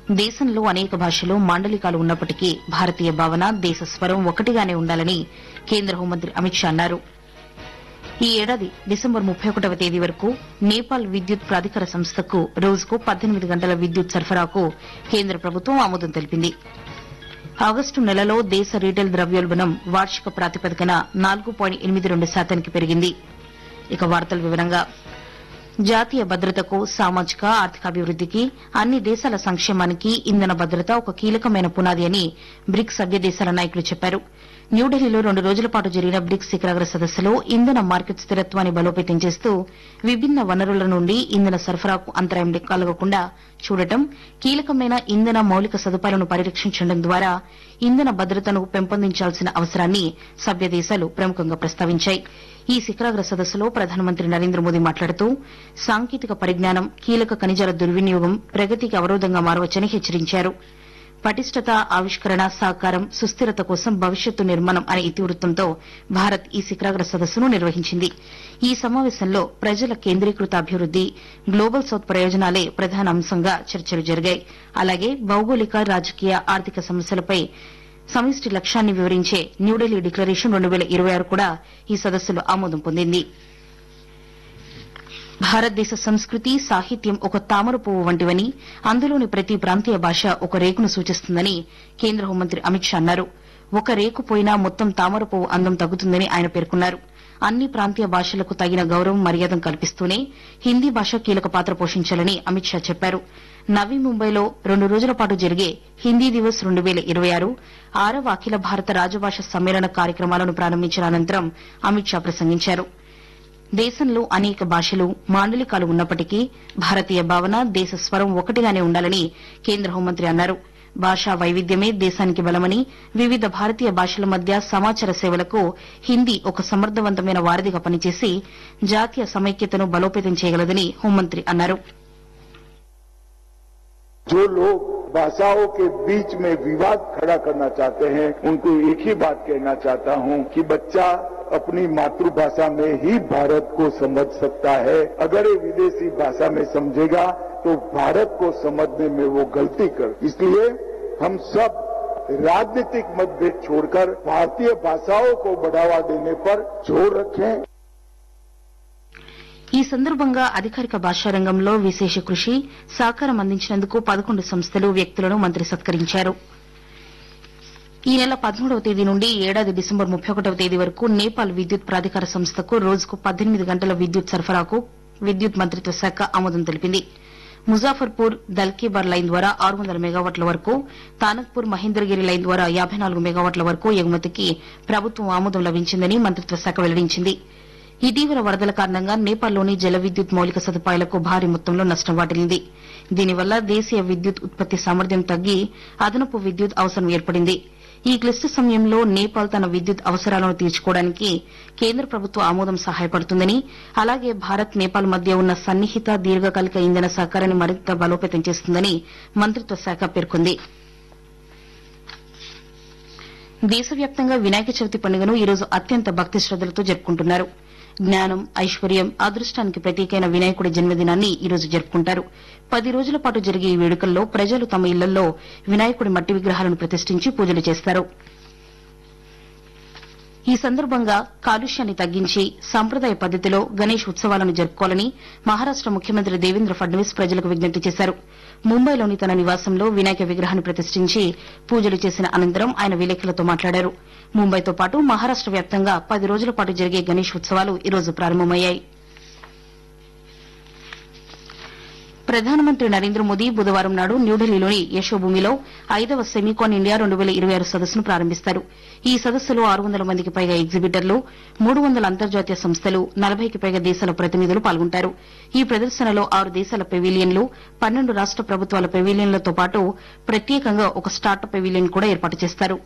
దేశంలో అనేక భాషలు మాండలికాలు ఉన్నప్పటికీ భారతీయ భావన దేశ స్వరం ఒకటిగానే ఉండాలని కేంద్ర హోంమంత్రి అమిత్ షా అన్నారు. ఈ ఏడాది డిసెంబర్ 31వ తేదీ వరకు నేపాల్ విద్యుత్ ప్రాధికార సంస్థకు రోజుకు 18 గంటల విద్యుత్ సరఫరాకు కేంద్ర ప్రభుత్వం ఆమోదం తెలిపింది. ఆగస్టు నెలలో దేశ రీటైల్ ద్రవ్యోల్బణం వార్షిక ప్రాతిపదికన 4.82% పెరిగింది. ఇక వార్తల వివరంగా జాతీయ భద్రతకు, సామాజిక ఆర్థికాభివృద్దికి, అన్ని దేశాల సంక్షేమానికి ఇంధన భద్రత ఒక కీలకమైన పునాది అని బ్రిక్స్ సభ్య దేశాల నాయకులు చెప్పారు. న్యూఢిల్లీలో 2 రోజుల పాటు జరిగిన బ్రిక్స్ శిఖరాగ్ర సదస్సులో ఇంధన మార్కెట్ స్థిరత్వాన్ని బలోపేతం చేస్తూ విభిన్న వనరుల నుండి ఇంధన సరఫరాకు అంతరాయం కలగకుండా చూడటం, కీలకమైన ఇంధన మౌలిక సదుపాయాలను పరిరక్షించడం ద్వారా ఇంధన భద్రతను పెంపొందించాల్సిన అవసరాన్ని సభ్య దేశాలు ప్రముఖంగా ప్రస్తావించాయి. ఈ శిఖరాగ్ర సదస్సులో ప్రధానమంత్రి నరేంద్ర మోదీ మాట్లాడుతూ సాంకేతిక పరిజ్ఞానం, కీలక ఖనిజాల దుర్వినియోగం ప్రగతికి అవరోధంగా మారవచ్చని హెచ్చరించారు. పటిష్టత, ఆవిష్కరణ, సహకారం, సుస్థిరత కోసం భవిష్యత్తు నిర్మాణం అనే ఇతివృత్తంతో భారత్ ఈ శిఖరాగ్ర సదస్సును నిర్వహించింది. ఈ సమావేశంలో ప్రజల కేంద్రీకృత అభివృద్ది, గ్లోబల్ సౌత్ ప్రయోజనాలే ప్రధాన అంశంగా చర్చలు జరిగాయి. అలాగే భౌగోళిక, రాజకీయ, ఆర్థిక సమస్యలపై సమిష్టి లక్ష్యాన్ని వివరించే న్యూఢిల్లీ డిక్లరేషన్ 2026 కూడా ఈ సదస్సులో ఆమోదం పొందింది. భారతదేశ సంస్కృతి, సాహిత్యం ఒక తామర పువ్వు వంటివని, అందులోని ప్రతి ప్రాంతీయ భాష ఒక రేకును సూచిస్తుందని కేంద్ర హోంమంత్రి అమిత్ షా అన్నారు. ఒక రేకు పోయినా మొత్తం తామర పువ్వు అందం తగ్గుతుందని ఆయన పేర్కొన్నారు. అన్ని ప్రాంతీయ భాషలకు తగిన గౌరవం, మర్యాద కల్పిస్తూనే హిందీ భాష కీలక పాత్ర పోషించాలని అమిత్ షా చెప్పారు. నవీ ముంబైలో 2 రోజుల పాటు జరిగే హిందీ దివస్ 2026 6వ అఖిల భారత రాజభాష సమ్మేళన కార్యక్రమాలను ప్రారంభించిన అనంతరం అమిత్ షా ప్రసంగించారు. దేశంలో అనేక భాషలు, మాండలికాలు ఉన్నప్పటికీ భారతీయ భావన దేశ స్వరం ఒకటిగానే ఉండాలని కేంద్ర హోంమంత్రి అన్నారు. భాషా వైవిధ్యమే దేశానికి బలమని, వివిధ భారతీయ భాషల మధ్య సమాచార సేవలకు హిందీ ఒక సమర్థవంతమైన వారధిగా పనిచేసి జాతీయ సమైక్యతను బలోపేతం చేయగలదని హోంమంత్రి అన్నారు. जो लोग भाषाओं के बीच में विवाद खड़ा करना चाहते हैं, उनको एक ही बात कहना चाहता हूं कि बच्चा अपनी मातृभाषा में ही भारत को समझ सकता है. अगर ये विदेशी भाषा में समझेगा तो भारत को समझने में वो गलती कर. इसलिए हम सब राजनीतिक मतभेद छोड़कर भारतीय भाषाओं को बढ़ावा देने पर जोर रखें. ఈ సందర్భంగా అధికారిక భాషా రంగంలో విశేష కృషి, సహకారం అందించినందుకు 11 సంస్థలు, వ్యక్తులను మంత్రి సత్కరించారు. ఈ నెల 13వ తేదీ నుండి ఏడాది డిసెంబర్ 31వ తేదీ వరకు నేపాల్ విద్యుత్ ప్రాధికార సంస్థకు రోజుకు 18 గంటల విద్యుత్ సరఫరాకు విద్యుత్ మంత్రిత్వ శాఖ ఆమోదం తెలిపింది. ముజాఫర్పూర్ దల్కేబార్ లైన్ ద్వారా 600 మెగావాట్ల వరకు, తానక్పూర్ మహేంద్రగిరి లైన్ ద్వారా 54 మెగావాట్ల వరకు ఎగుమతికి ప్రభుత్వం ఆమోదం లభించిందని మంత్రిత్వ శాఖ వెల్లడించింది. ఇటీవల వరదల కారణంగా నేపాల్లోని జల విద్యుత్ మౌలిక సదుపాయాలకు భారీ మొత్తంలో నష్టం వాటిల్లింది. దీనివల్ల దేశీయ విద్యుత్ ఉత్పత్తి సామర్థ్యం తగ్గి అదనపు విద్యుత్ అవసరం ఏర్పడింది. ఈ క్లిష్ట సమయంలో నేపాల్ తన విద్యుత్ అవసరాలను తీర్చుకోవడానికి కేంద్ర ప్రభుత్వ ఆమోదం సహాయపడుతుందని, అలాగే భారత్, నేపాల్ మధ్య ఉన్న సన్నిహిత దీర్ఘకాలిక ఇంధన సహకారాన్ని మరింత బలోపేతం చేస్తుందని మంత్రిత్వ శాఖ పేర్కొంది. దేశవ్యాప్తంగా వినాయక చవితి పండుగను ఈరోజు అత్యంత భక్తి శ్రద్దలతో జరుపుకుంటున్నారు. జ్ఞానం, ఐశ్వర్యం, అదృష్టానికి ప్రతీకైన వినాయకుడి జన్మదినాన్ని ఈరోజు జరుపుకుంటారు. 10 రోజుల పాటు జరిగే ఈ వేడుకల్లో ప్రజలు తమ ఇళ్లలో వినాయకుడి మట్టి విగ్రహాలను ప్రతిష్ఠించి పూజలు చేస్తారు. ఈ సందర్భంగా కాలుష్యాన్ని తగ్గించి సంప్రదాయ పద్దతిలో గణేష్ ఉత్సవాలను జరుపుకోవాలని మహారాష్ట ముఖ్యమంత్రి దేవేంద్ర ఫడ్నవీస్ ప్రజలకు విజ్ఞప్తి చేశారు. ముంబైలోని తన నివాసంలో వినాయక విగ్రహాన్ని ప్రతిష్ఠించి పూజలు చేసిన అనంతరం ఆయన విలేకరులతో మాట్లాడారు. ముంబైతో పాటు మహారాష్ట వ్యాప్తంగా 10 రోజుల పాటు జరిగే గణేష్ ఉత్సవాలు ఈరోజు ప్రారంభమయ్యాయి. ప్రధానమంత్రి నరేంద్ర మోదీ బుధవారం నాడు న్యూఢిల్లీలోని యశోభూమిలో 5వ సెమీకాన్ ఇండియా 2026 సదస్సును ప్రారంభిస్తారు. ఈ సదస్సులో 600 మందికి పైగా ఎగ్జిబిటర్లు, 300 అంతర్జాతీయ సంస్థలు, 40కి పైగా దేశాల ప్రతినిధులు పాల్గొంటారు. ఈ ప్రదర్శనలో 6 దేశాల పెవిలియన్లు, 12 రాష్ట ప్రభుత్వాల పెవిలియన్లతో పాటు ప్రత్యేకంగా ఒక స్టార్టప్ పెవిలియన్ కూడా ఏర్పాటు చేస్తారు.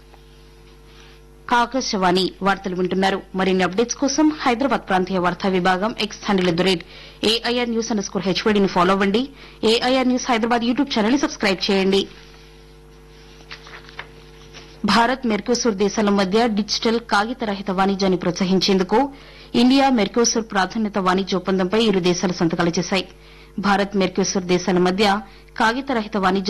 ఆకాశవాణి వార్తలు వింటున్నారు. మరిన్ని అప్డేట్స్ కోసం హైదరాబాద్ ప్రాంతీయ వార్తా విభాగం ఎక్స్ హ్యాండిల్ @AIR News_HVD ని ఫాలో అవ్వండి. AIR news Hyderabad YouTube channel ని సబ్స్క్రైబ్ చేయండి. భారత్, మెర్కోసూర్ దేశాల మధ్య డిజిటల్ కాగిత రహిత వాణిజ్యాన్ని ప్రోత్సహించేందుకు ఇండియా మెర్కోసూర్ ప్రాధాన్యత వాణిజ్య ఒప్పందంపై ఇరు దేశాలు సంతకాలు చేశాయి. భారత్, మెర్కోసూర్ దేశాల మధ్య కాగిత రహిత వాణిజ్య